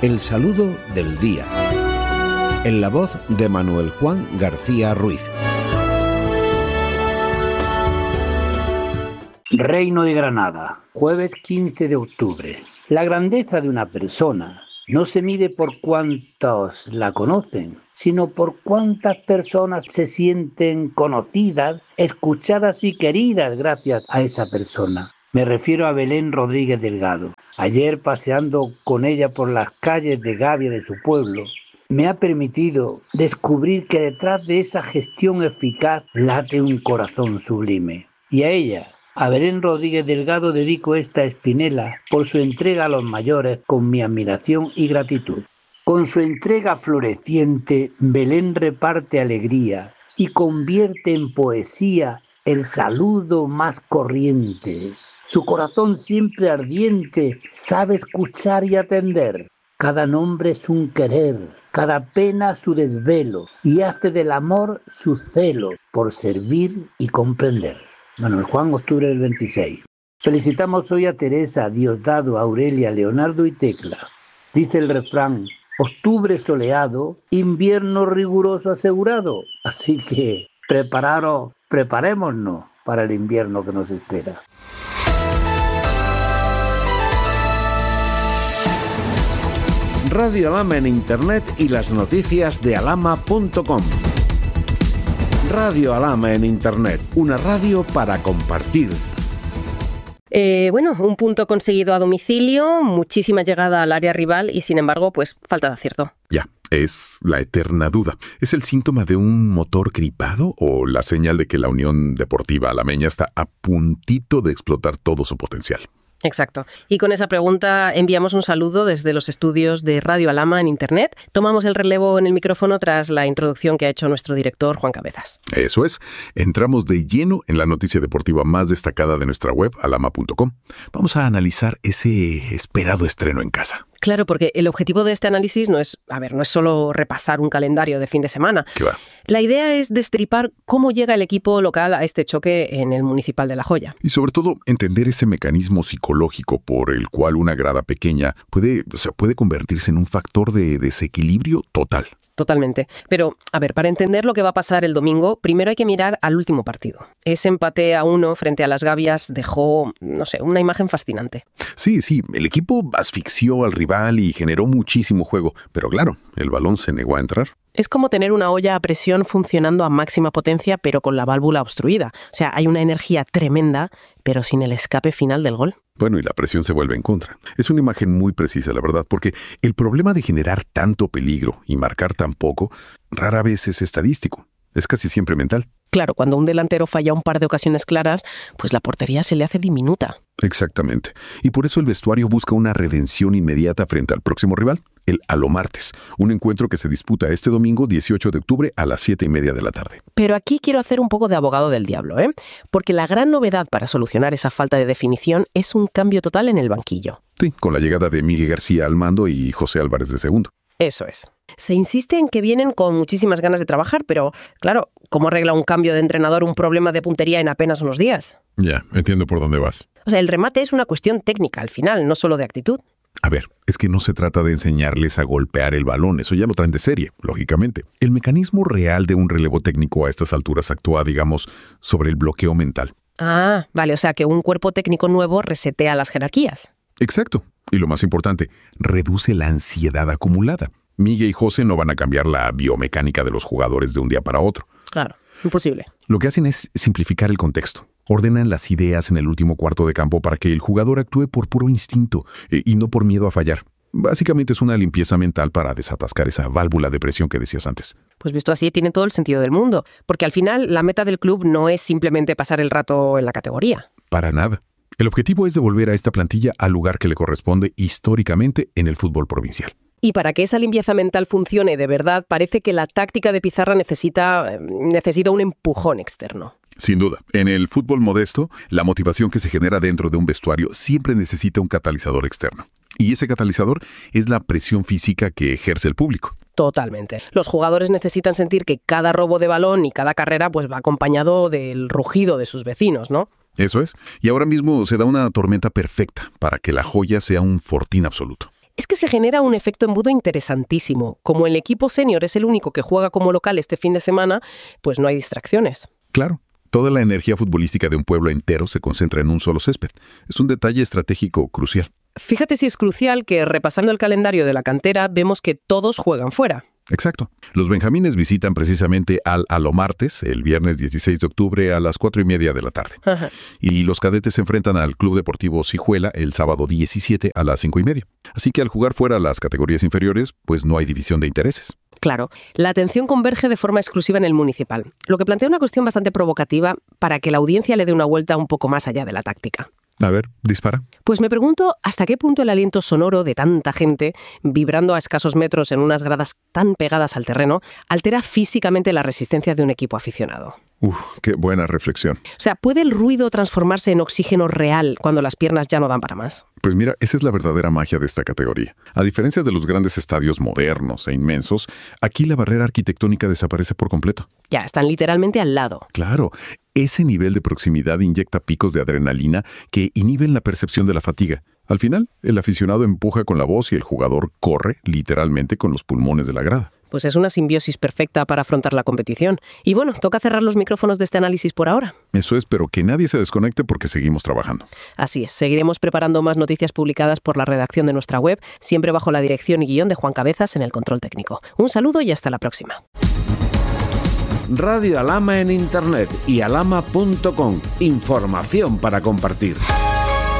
El saludo del día. En la voz de Manuel Juan García Ruiz. Reino de Granada, jueves 15 de octubre. La grandeza de una persona no se mide por cuántos la conocen, sino por cuántas personas se sienten conocidas, escuchadas y queridas gracias a esa persona. Me refiero a Belén Rodríguez Delgado. Ayer, paseando con ella por las calles de Gavia de su pueblo, me ha permitido descubrir que detrás de esa gestión eficaz late un corazón sublime. Y a ella, a Belén Rodríguez Delgado, dedico esta espinela por su entrega a los mayores con mi admiración y gratitud. Con su entrega floreciente, Belén reparte alegría y convierte en poesía el saludo más corriente. Su corazón siempre ardiente sabe escuchar y atender. Cada nombre es un querer, cada pena su desvelo, y hace del amor su celo por servir y comprender. Manuel Juan, octubre del 26. Felicitamos hoy a Teresa, Diosdado, Aurelia, Leonardo y Tecla. Dice el refrán: octubre soleado, invierno riguroso asegurado. Así que preparémonos para el invierno que nos espera. Radio Alhama en Internet y las noticias de alhama.com. Radio Alhama en Internet, una radio para compartir. Un punto conseguido a domicilio, muchísima llegada al área rival y, sin embargo, pues falta de acierto. Ya, es la eterna duda. ¿Es el síntoma de un motor gripado o la señal de que la Unión Deportiva Alameña está a puntito de explotar todo su potencial? Exacto. Y con esa pregunta enviamos un saludo desde los estudios de Radio Alhama en Internet. Tomamos el relevo en el micrófono tras la introducción que ha hecho nuestro director, Juan Cabezas. Eso es. Entramos de lleno en la noticia deportiva más destacada de nuestra web, alhama.com. Vamos a analizar ese esperado estreno en casa. Claro, porque el objetivo de este análisis no es solo repasar un calendario de fin de semana. ¿Qué va? La idea es destripar cómo llega el equipo local a este choque en el Municipal de La Joya. Y sobre todo, entender ese mecanismo psicológico por el cual una grada pequeña puede convertirse en un factor de desequilibrio total. Totalmente. Pero, para entender lo que va a pasar el domingo, primero hay que mirar al último partido. Ese empate a 1 frente a las Gavias dejó, una imagen fascinante. Sí, el equipo asfixió al rival y generó muchísimo juego, pero claro, el balón se negó a entrar. Es como tener una olla a presión funcionando a máxima potencia, pero con la válvula obstruida. O sea, hay una energía tremenda, pero sin el escape final del gol. Bueno, y la presión se vuelve en contra. Es una imagen muy precisa, la verdad, porque el problema de generar tanto peligro y marcar tan poco rara vez es estadístico. Es casi siempre mental. Claro, cuando un delantero falla un par de ocasiones claras, pues la portería se le hace diminuta. Exactamente. Y por eso el vestuario busca una redención inmediata frente al próximo rival, el Alomartes, un encuentro que se disputa este domingo 18 de octubre a las 7:30 de la tarde. Pero aquí quiero hacer un poco de abogado del diablo, porque la gran novedad para solucionar esa falta de definición es un cambio total en el banquillo. Sí, con la llegada de Miguel García al mando y José Álvarez de segundo. Eso es. Se insiste en que vienen con muchísimas ganas de trabajar, pero, claro, ¿cómo arregla un cambio de entrenador un problema de puntería en apenas unos días? Ya, entiendo por dónde vas. O sea, el remate es una cuestión técnica al final, no solo de actitud. A ver, es que no se trata de enseñarles a golpear el balón, eso ya lo traen de serie, lógicamente. El mecanismo real de un relevo técnico a estas alturas actúa, sobre el bloqueo mental. Ah, vale, o sea que un cuerpo técnico nuevo resetea las jerarquías. Exacto. Y lo más importante, reduce la ansiedad acumulada. Miguel y José no van a cambiar la biomecánica de los jugadores de un día para otro. Claro, imposible. Lo que hacen es simplificar el contexto. Ordenan las ideas en el último cuarto de campo para que el jugador actúe por puro instinto y no por miedo a fallar. Básicamente es una limpieza mental para desatascar esa válvula de presión que decías antes. Pues visto así, tiene todo el sentido del mundo, porque al final la meta del club no es simplemente pasar el rato en la categoría. Para nada. El objetivo es devolver a esta plantilla al lugar que le corresponde históricamente en el fútbol provincial. Y para que esa limpieza mental funcione de verdad, parece que la táctica de Pizarra necesita un empujón externo. Sin duda. En el fútbol modesto, la motivación que se genera dentro de un vestuario siempre necesita un catalizador externo. Y ese catalizador es la presión física que ejerce el público. Totalmente. Los jugadores necesitan sentir que cada robo de balón y cada carrera pues va acompañado del rugido de sus vecinos, ¿no? Eso es. Y ahora mismo se da una tormenta perfecta para que La Joya sea un fortín absoluto. es que se genera un efecto embudo interesantísimo. Como el equipo senior es el único que juega como local este fin de semana, pues no hay distracciones. Claro. Toda la energía futbolística de un pueblo entero se concentra en un solo césped. Es un detalle estratégico crucial. Fíjate si es crucial que, repasando el calendario de la cantera, vemos que todos juegan fuera. Exacto. Los benjamines visitan precisamente al Alomartes el viernes 16 de octubre a las 4:30 de la tarde. Ajá. Y los cadetes se enfrentan al Club Deportivo Sijuela el sábado 17 a las 5:30. Así que al jugar fuera las categorías inferiores, pues no hay división de intereses. Claro, la atención converge de forma exclusiva en el municipal, lo que plantea una cuestión bastante provocativa para que la audiencia le dé una vuelta un poco más allá de la táctica. A ver, dispara. Pues me pregunto hasta qué punto el aliento sonoro de tanta gente, vibrando a escasos metros en unas gradas tan pegadas al terreno, altera físicamente la resistencia de un equipo aficionado. Qué buena reflexión. O sea, ¿puede el ruido transformarse en oxígeno real cuando las piernas ya no dan para más? Pues mira, esa es la verdadera magia de esta categoría. A diferencia de los grandes estadios modernos e inmensos, aquí la barrera arquitectónica desaparece por completo. Ya, están literalmente al lado. Claro, ese nivel de proximidad inyecta picos de adrenalina que inhiben la percepción de la fatiga. Al final, el aficionado empuja con la voz y el jugador corre, literalmente, con los pulmones de la grada. Pues es una simbiosis perfecta para afrontar la competición. Y bueno, toca cerrar los micrófonos de este análisis por ahora. Eso es, pero que nadie se desconecte porque seguimos trabajando. Así es, seguiremos preparando más noticias publicadas por la redacción de nuestra web, siempre bajo la dirección y guión de Juan Cabezas en el control técnico. Un saludo y hasta la próxima. Radio Alhama en Internet y alhama.com. Información para compartir.